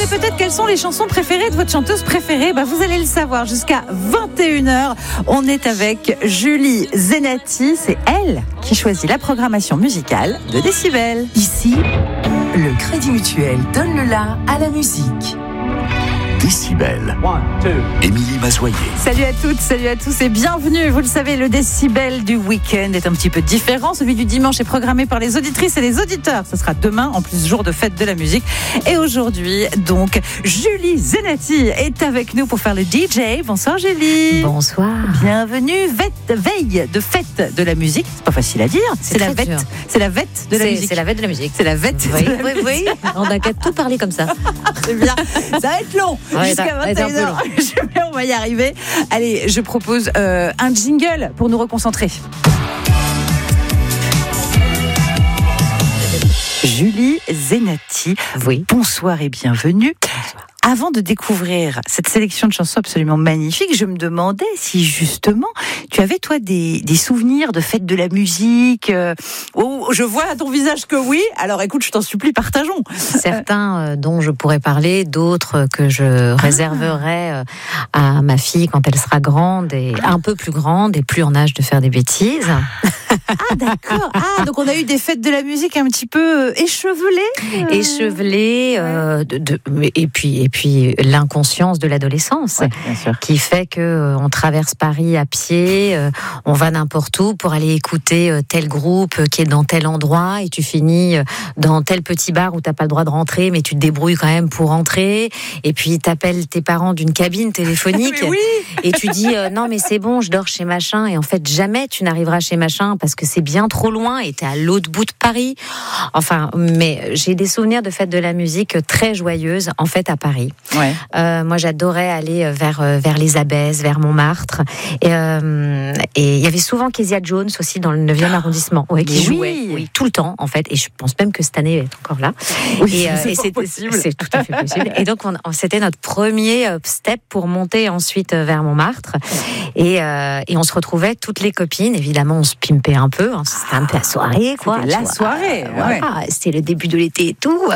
demandez peut-être quelles sont les chansons préférées de votre chanteuse préférée. Vous allez le savoir jusqu'à 21h. On est avec Julie Zenati. C'est elle qui choisit la programmation musicale de Décibel. Ici, le Crédit Mutuel donne le la à la musique. Décibel. Émilie Mazoyer. Salut à toutes, salut à tous et bienvenue. Vous le savez, le Décibel du week-end est un petit peu différent. Celui du dimanche est programmé par les auditrices et les auditeurs. Ce sera demain, en plus jour de fête de la musique. Et aujourd'hui, donc, Julie Zenati est avec nous pour faire le DJ. Bonsoir Julie. Bonsoir. Bienvenue. Veille de fête de la musique. C'est pas facile à dire. C'est la vête. C'est la vête de la musique. C'est la vête de la musique. C'est la vête. Oui. On n'a qu'à tout parler comme ça. C'est bien. Ça va être long. Jusqu'à 21h. On va y arriver. Allez, je propose un jingle pour nous reconcentrer. Julie Zenati. Oui. Bonsoir et bienvenue. Bonsoir. Avant de découvrir cette sélection de chansons absolument magnifique, je me demandais si justement tu avais toi des souvenirs de fêtes de la musique. Je vois à ton visage que oui. Alors écoute, je t'en supplie, partageons. Certains dont je pourrais parler, d'autres que je réserverai à ma fille quand elle sera grande et un peu plus grande et plus en âge de faire des bêtises. Ah d'accord. Ah donc on a eu des fêtes de la musique un petit peu échevelées. Et puis l'inconscience de l'adolescence, qui fait que on traverse Paris à pied, on va n'importe où pour aller écouter tel groupe qui est dans tel endroit, et tu finis dans tel petit bar où t'as pas le droit de rentrer, mais tu te débrouilles quand même pour rentrer. Et puis t'appelles tes parents d'une cabine téléphonique et tu dis non mais c'est bon, je dors chez machin. Et en fait jamais tu n'arriveras chez machin parce que c'est bien trop loin et t'es à l'autre bout de Paris. Enfin, mais j'ai des souvenirs de fêtes de la musique très joyeuses en fait à Paris. Ouais. Moi, j'adorais aller vers les Abbesses, vers Montmartre. Et il y avait souvent Kezia Jones aussi dans le 9e arrondissement, qui jouait tout le temps, en fait. Et je pense même que cette année, elle est encore là. Oui, c'est tout à fait possible. Et donc, c'était notre premier step pour monter ensuite vers Montmartre. Et on se retrouvait toutes les copines. Évidemment, on se pimpait un peu. C'était un peu la soirée, quoi. C'était la soirée. C'était le début de l'été et tout.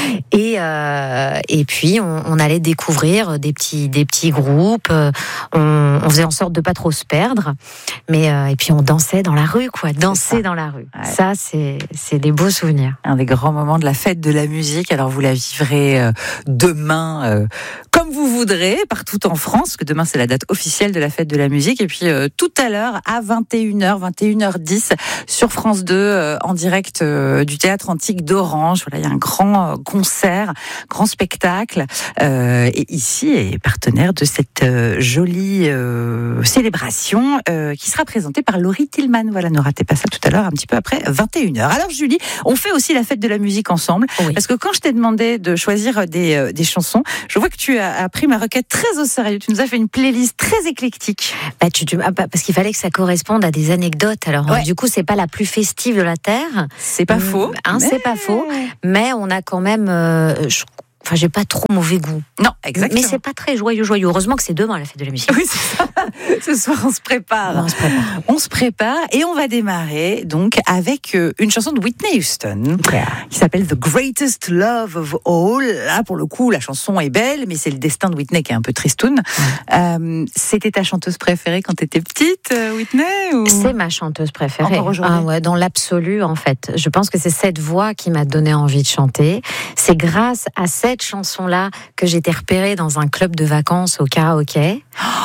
Et puis, on allait découvrir des petits groupes. On faisait en sorte de pas trop se perdre. Et puis, on dansait dans la rue, quoi. Danser dans la rue. Ouais. Ça, c'est des beaux souvenirs. Un des grands moments de la fête de la musique. Alors, vous la vivrez demain comme vous voudrez, partout en France, que demain, c'est la date officielle de la fête de la musique. Et puis, tout à l'heure, à 21h10, sur France 2, en direct du Théâtre Antique d'Orange. Voilà, il y a un grand concert, grand spectacle. Et ici est partenaire de cette jolie célébration qui sera présentée par Laurie Tillman. Voilà, ne ratez pas ça tout à l'heure, un petit peu après 21h. Alors Julie, on fait aussi la fête de la musique ensemble, parce que quand je t'ai demandé de choisir des chansons, je vois que tu as pris ma requête très au sérieux. Tu nous as fait une playlist très éclectique. Parce qu'il fallait que ça corresponde à des anecdotes. Alors du coup, c'est pas la plus festive de la terre. C'est pas faux. C'est pas faux. Mais on a quand même... j'ai pas trop mauvais goût. Non, exactement. Mais c'est pas très joyeux. Heureusement que c'est demain la fête de la musique. Oui, c'est ça. Ce soir, on se prépare. On se prépare et on va démarrer donc avec une chanson de Whitney Houston qui s'appelle The Greatest Love of All. Là, pour le coup, la chanson est belle, mais c'est le destin de Whitney qui est un peu tristoun. C'était ta chanteuse préférée quand t'étais petite, Whitney, ou... C'est ma chanteuse préférée. Encore aujourd'hui. Dans l'absolu, en fait. Je pense que c'est cette voix qui m'a donné envie de chanter. C'est grâce à cette chanson-là que j'étais repérée dans un club de vacances au karaoké.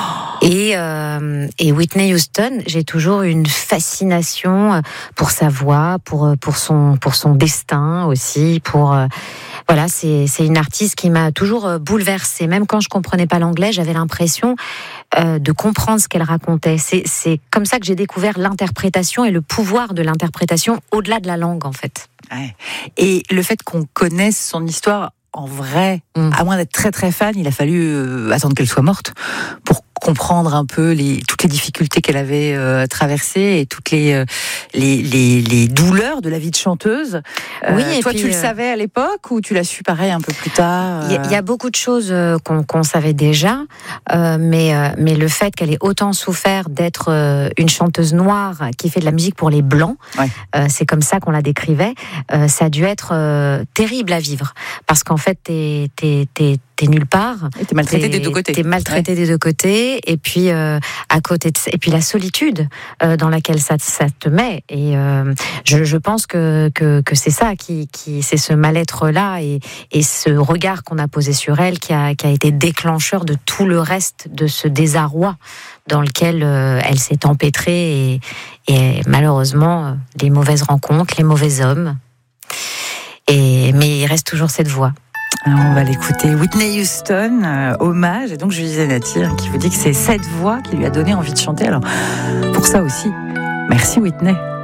Et Whitney Houston, j'ai toujours une fascination pour sa voix, pour son destin aussi, voilà, c'est une artiste qui m'a toujours bouleversée. Même quand je comprenais pas l'anglais, j'avais l'impression de comprendre ce qu'elle racontait. C'est comme ça que j'ai découvert l'interprétation et le pouvoir de l'interprétation au-delà de la langue, en fait. Ouais. Et le fait qu'on connaisse son histoire en vrai, à moins d'être très très fan, il a fallu attendre qu'elle soit morte pour comprendre un peu toutes les difficultés qu'elle avait traversées et toutes les douleurs de la vie de chanteuse. Oui, et toi, puis, tu le savais à l'époque ou tu l'as su pareil un peu plus tard? Il y a beaucoup de choses qu'on savait déjà, mais le fait qu'elle ait autant souffert d'être une chanteuse noire qui fait de la musique pour les blancs, c'est comme ça qu'on la décrivait. Ça a dû être terrible à vivre, parce qu'en fait, t'es nulle part. Et t'es maltraitée des deux côtés. T'es maltraitée des deux côtés, et puis à côté et puis la solitude dans laquelle ça te met. Et je pense que c'est ça c'est ce mal-être là et ce regard qu'on a posé sur elle qui a été déclencheur de tout le reste de ce désarroi dans lequel elle s'est empêtrée et malheureusement les mauvaises rencontres, les mauvais hommes. Mais il reste toujours cette voix. Alors on va l'écouter. Whitney Houston, hommage. Et donc je disais Nathir qui vous dit que c'est cette voix qui lui a donné envie de chanter. Alors pour ça aussi, merci Whitney.